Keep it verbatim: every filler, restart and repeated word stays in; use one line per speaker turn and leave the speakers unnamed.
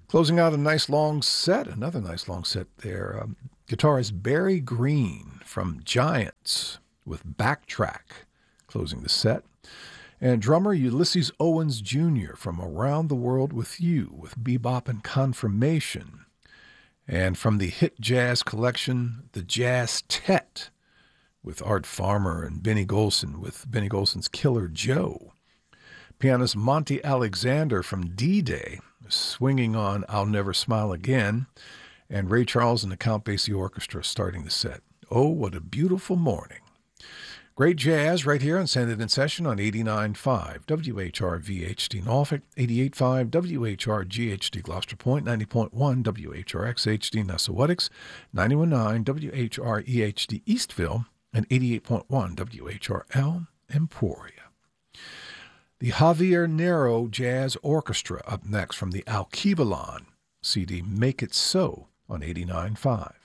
Closing out a nice long set, another nice long set there. Um, guitarist Barry Green from Giants with Backtrack, closing the set. And drummer Ulysses Owens Junior from Around the World with You with Bebop and Confirmation. And from the hit jazz collection, the Jazz Tet with Art Farmer and Benny Golson with Benny Golson's Killer Joe. Pianist Monty Alexander from D-Day, swinging on I'll Never Smile Again, and Ray Charles and the Count Basie Orchestra starting the set. Oh, what a beautiful morning. Great jazz right here on Send It in Session on eighty-nine point five W H R V H D Norfolk, eighty-eight point five W H R G H D Gloucester Point, ninety point one W H R X H D Nessawatix, ninety-one point nine W H R E H D Eastville, and eighty-eight point one W H R L Emporia. The Javier Nero Jazz Orchestra up next from the Alkebulan C D Make It So on eighty-nine point five.